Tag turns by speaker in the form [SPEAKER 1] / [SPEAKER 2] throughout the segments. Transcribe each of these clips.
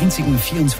[SPEAKER 1] einzigen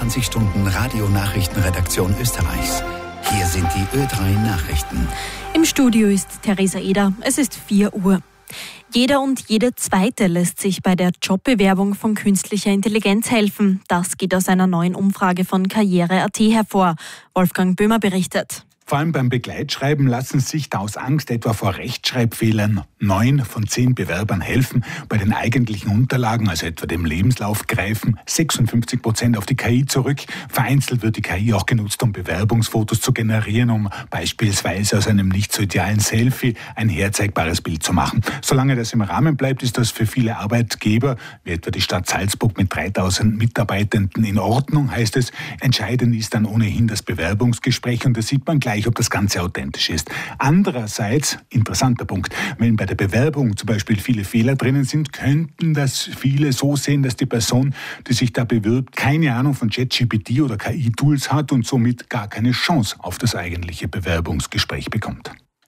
[SPEAKER 1] 24-Stunden-Radio-Nachrichtenredaktion Österreichs. Hier sind die Ö3 Nachrichten.
[SPEAKER 2] Im Studio ist Theresa Eder. Es ist 4 Uhr. Jeder und jede Zweite lässt sich bei der Jobbewerbung von künstlicher Intelligenz helfen. Das geht aus einer neuen Umfrage von Karriere.at hervor. Wolfgang Böhmer berichtet.
[SPEAKER 3] Vor allem beim Begleitschreiben lassen sich da aus Angst etwa vor Rechtschreibfehlern 9 von 10 Bewerbern helfen. Bei den eigentlichen Unterlagen, also etwa dem Lebenslauf, greifen 56% auf die KI zurück. Vereinzelt wird die KI auch genutzt, um Bewerbungsfotos zu generieren, um beispielsweise aus einem nicht so idealen Selfie ein herzeigbares Bild zu machen. Solange das im Rahmen bleibt, ist das für viele Arbeitgeber, wie etwa die Stadt Salzburg mit 3000 Mitarbeitenden, in Ordnung, heißt es. Entscheidend ist dann ohnehin das Bewerbungsgespräch und das sieht man gleich, ob das Ganze authentisch ist. Andererseits, interessanter Punkt, wenn bei der Bewerbung zum Beispiel viele Fehler drinnen sind, könnten das viele so sehen, dass die Person, die sich da bewirbt, keine Ahnung von ChatGPT oder KI-Tools hat und somit gar keine Chance auf das eigentliche Bewerbungsgespräch bekommt.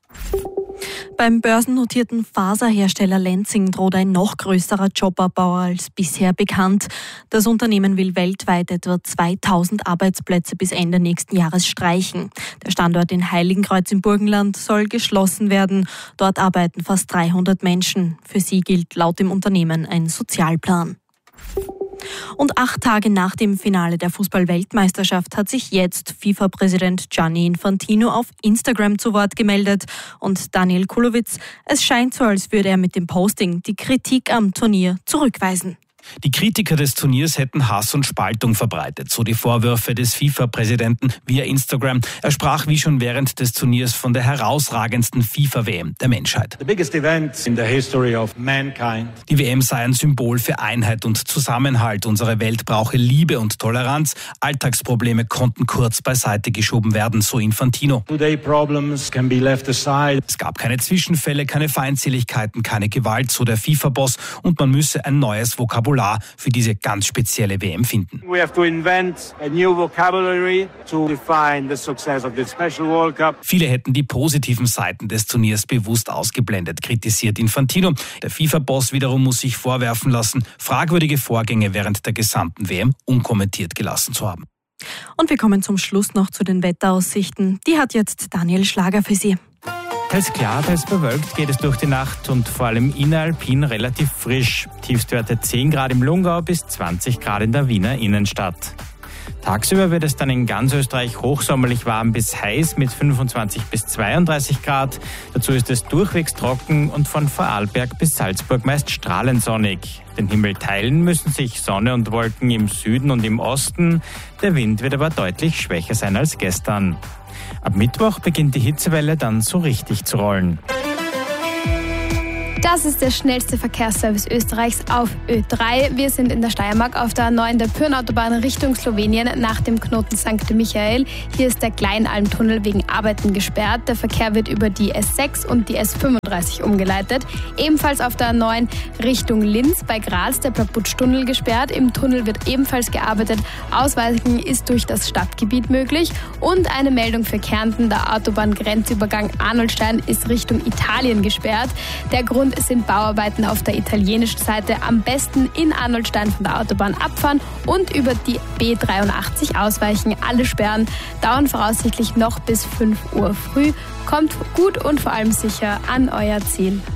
[SPEAKER 2] Beim börsennotierten Faserhersteller Lenzing droht ein noch größerer Jobabbau als bisher bekannt. Das Unternehmen will weltweit etwa 2000 Arbeitsplätze bis Ende nächsten Jahres streichen. Der Standort in Heiligenkreuz im Burgenland soll geschlossen werden. Dort arbeiten fast 300 Menschen. Für sie gilt laut dem Unternehmen ein Sozialplan. Und 8 Tage nach dem Finale der Fußball-Weltmeisterschaft hat sich jetzt FIFA-Präsident Gianni Infantino auf Instagram zu Wort gemeldet. Und Daniel Kulowitz, es scheint so, als würde er mit dem Posting die Kritik am Turnier zurückweisen.
[SPEAKER 4] Die Kritiker des Turniers hätten Hass und Spaltung verbreitet, so die Vorwürfe des FIFA-Präsidenten via Instagram. Er sprach wie schon während des Turniers von der herausragendsten FIFA-WM der Menschheit.
[SPEAKER 5] The biggest event in the history of mankind.
[SPEAKER 4] Die WM sei ein Symbol für Einheit und Zusammenhalt. Unsere Welt brauche Liebe und Toleranz. Alltagsprobleme konnten kurz beiseite geschoben werden, so Infantino.
[SPEAKER 5] Today problems can be left aside.
[SPEAKER 4] Es gab keine Zwischenfälle, keine Feindseligkeiten, keine Gewalt, so der FIFA-Boss. Und man müsse ein neues Vokabular für diese ganz spezielle WM finden.
[SPEAKER 5] We have to invent a new vocabulary to define the success of this special World Cup.
[SPEAKER 4] Viele hätten die positiven Seiten des Turniers bewusst ausgeblendet, kritisiert Infantino. Der FIFA-Boss wiederum muss sich vorwerfen lassen, fragwürdige Vorgänge während der gesamten WM unkommentiert gelassen zu haben.
[SPEAKER 2] Und wir kommen zum Schluss noch zu den Wetteraussichten. Die hat jetzt Daniel Schlager für Sie.
[SPEAKER 6] Teils klar, teils bewölkt geht es durch die Nacht und vor allem inneralpin relativ frisch. Tiefstwerte 10 Grad im Lungau bis 20 Grad in der Wiener Innenstadt. Tagsüber wird es dann in ganz Österreich hochsommerlich warm bis heiß mit 25 bis 32 Grad. Dazu ist es durchwegs trocken und von Vorarlberg bis Salzburg meist strahlensonnig. Den Himmel teilen müssen sich Sonne und Wolken im Süden und im Osten. Der Wind wird aber deutlich schwächer sein als gestern. Ab Mittwoch beginnt die Hitzewelle dann so richtig zu rollen.
[SPEAKER 7] Das ist der schnellste Verkehrsservice Österreichs auf Ö3. Wir sind in der Steiermark auf der A9 der Pyrnautobahn Richtung Slowenien nach dem Knoten St. Michael. Hier ist der Kleinalmtunnel wegen Arbeiten gesperrt. Der Verkehr wird über die S6 und die S35 umgeleitet. Ebenfalls auf der A9 Richtung Linz bei Graz der Plaputsch-Tunnel gesperrt. Im Tunnel wird ebenfalls gearbeitet. Ausweichen ist durch das Stadtgebiet möglich. Und eine Meldung für Kärnten. Der Autobahngrenzübergang Arnoldstein ist Richtung Italien gesperrt. Der Grund sind Bauarbeiten auf der italienischen Seite. Am besten in Arnoldstein von der Autobahn abfahren und über die B83 ausweichen. Alle Sperren dauern voraussichtlich noch bis 5 Uhr früh. Kommt gut und vor allem sicher an euer Ziel.